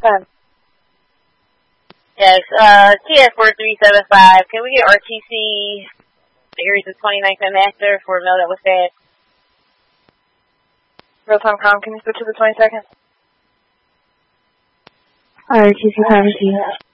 Yes, TS4375. Can we get RTC series of 29th and Master for a mail that was said? Real-time com, can you switch to the 22nd? RTC 5.